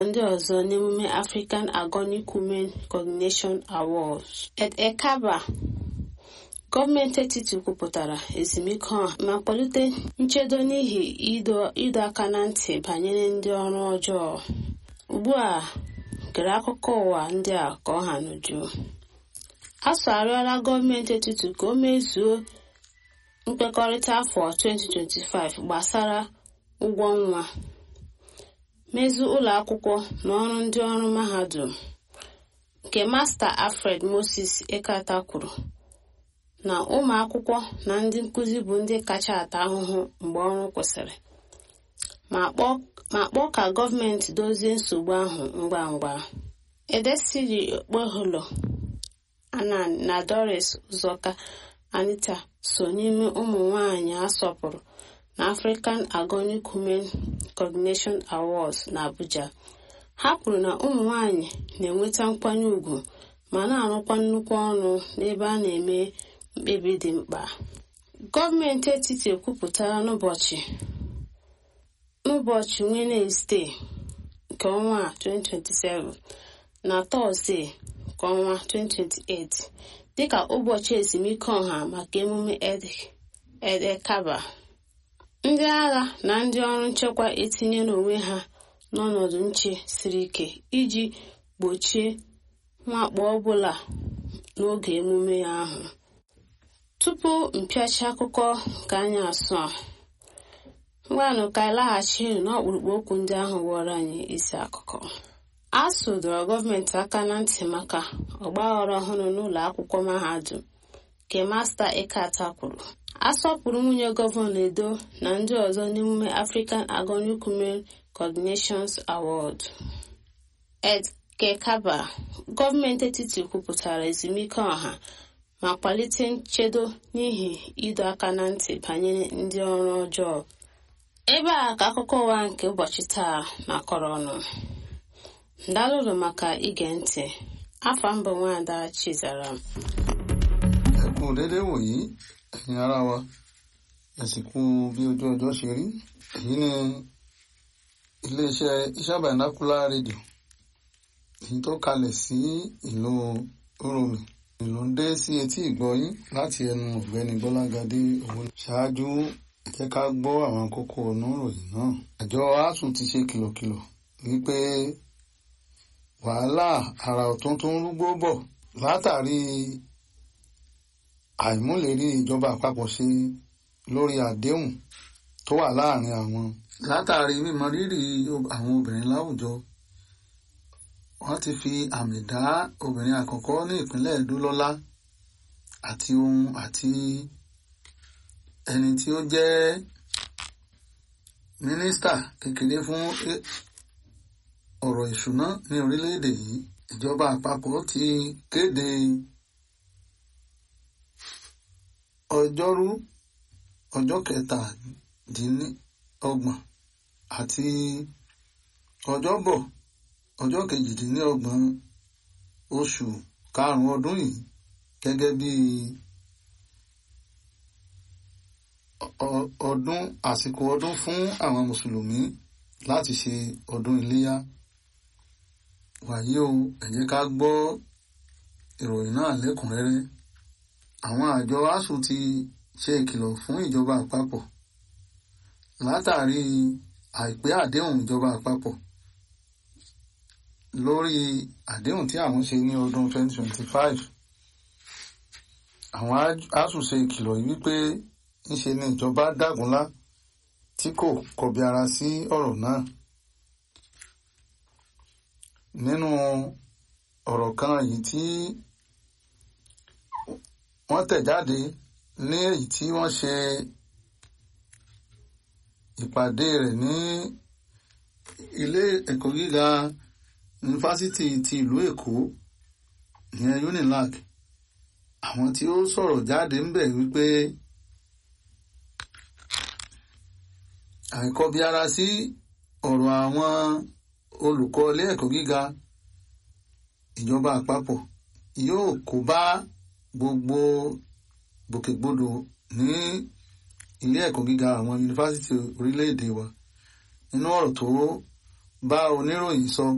ndị ọzọ n'emume African Agonic Women Coordination Awards. Ekaba gọọmenti etiti kwupụtara ezumike ọha ma kwalite nchedo n'ihi ịdọ aka na ntị banyere ndị ọrụ ọjọọ. Ugbu a gere akụkọ ụwa ndị a ka ọha n'uju. ASUU arịọla gọọmenti etiti ka o mezuo mkpekọrịta afọ 2025 gbasara ụgwọ ọnwa, mezu ụlọ akwụkwọ na ọrụ ndị ọrụ mahadum. Nke Masta Alfred Moses Ekata kwuru na ụmụ akwụkwọ na ndị nkụzi bụ ndị kacha ata ahụhụ mgbe ọrụ kwụsịrị, ma kpọọ ka gọọmenti dozie nsogbu ahụ ngwa ngwa. Edesiri Okpeholo Anan na Doris Uzoka Anita so n'ime ụmụ nwanyị asọpụrụ na African Agonic Women Coordination Awards na Abuja. Ha kwuru na ụmụ nwanyị na-enweta nkwanye ùgwù ma na-arụkwa nnukwu ọrụ n'ebe a na-eme mkpebi dị mkpa. Gọọmenti etiti ekwupụtara n'ụbọchị Wenezdee nke ọnwa 2027 na Tọzdee nke ọnwa 2028 dịka ụbọchị ezumike ọha maka emume Eid-el-Kabir. Ndị agha na ndị ọrụ nchekwa etinyela onwe ha n'ọnọdụ nche siri ike iji gbochie mwakpo ọbụla n'oge emume ahụ. Tupu mpịachi akụkọ ka anyị asụ a, ngwanụ ka anyị laghachi n'ọkpụrụkpụ okwu ndị ahụ ghọrọ anyị isi akụkọ. ASUU dọrọ gọọmenti aka na ntị maka ọgbaghara ọhụrụ n'ụlọ akwụkwọ mahadum. Nke Masta Ekata kwuru asọpụrụ nwunye gọvanọ Edo na ndị ọzọ n'emume African Agonic Women Coordination Awards. Ekaba gọọmenti etiti kwupụtara ezumike ọha ma kwalite nchedo n'ihi ịdọ aka na ntị banyere ndị ọrụ ọjọọ. Ebe a ka akụkọ ụwa nke ụbọchị taa na-akọrọ ọnụ. Ndalụrụ maka ige ntị. Afa mbụ Nwaada Chizaram. Ẹ kú dédé wòyí ẹ̀yin ará wa, ẹ sì kú bí ojú ọjọ́ ṣe rí. Èyí ni iléeṣẹ́ Iṣan Binocular Radio èyí tó kalẹ̀ sí ìlú Uromi. Ìlú ń dé sí etí ìgbọ́yín láti ẹnu ọ̀gbẹ́ni Gbọ́lágadé Owólabí. Ṣáájú ẹ jẹ́ ká gbọ́ àwọn kókó inú ìròyìn náà. Àjọ ASUU ti ṣe kìlọ̀kìlọ̀ wípé wàhálà àrà ọ̀tún tó ń rúgbó bọ̀ látàrí àìmúlérí ìjọba àpapọ̀ ṣe lórí àdéhùn tó wà láàrin àwọn. Látàrí mímọ rírì àwọn obìnrin láwùjọ, wọ́n ti fi àmì dá obìnrin àkọ́kọ́ ní ìpínlẹ̀ Edo lọ́lá àti ohun àti ẹni tí ó jẹ́ mínísítà kékeré fún ọ̀rọ̀ ìṣúná ní orílẹ̀-èdè yìí. Ìjọba àpapọ̀ ti kéde ọjọ́rú ọjọ́ 27 àti ọjọ́bọ̀ ọjọ́ 28 oṣù karùn-ún ọdún yìí gẹ́gẹ́ bí àsìkò ọdún fún àwọn mùsùlùmí láti ṣe ọdún iléyá. Wàyí o, ẹ jẹ́ ká gbọ́ ìròyìn náà lẹ́kùnrẹ́rẹ́. Àwọn àjọ ASUU ti ṣe ìkìlọ̀ fún ìjọba àpapọ̀ látàrí àìpé àdéhùn ìjọba àpapọ̀ lórí àdéhùn tí àwọn ṣe ní ọdún 2025. Àwọn ASUU ṣe ìkìlọ̀ yìí wípé ńṣe ni ìjọba dágunlá tí kò kọbi ara sí ọ̀rọ̀ náà. Nínú ọ̀rọ̀ kan yìí tí wọ́n tẹ̀ jáde ní èyí tí wọ́n ṣe ìpàdé rẹ̀ ní ilé ẹ̀kọ́ gíga yunifásítì ti ìlú Èkó, ìyẹn UNILAG, àwọn tí ó sọ̀rọ̀ jáde ń bẹ̀ wípé àìkọbiara sí ọ̀rọ̀ àwọn olùkọ́ ilé ẹ̀kọ́ gíga ìjọba àpapọ̀ yóò kó bá gbogbo gbòkègbodò ní ilé ẹ̀kọ́ gíga àwọn yunifásítì orílẹ̀-èdè wa. Nínú ọ̀rọ̀ tó bá oníròyìn sọ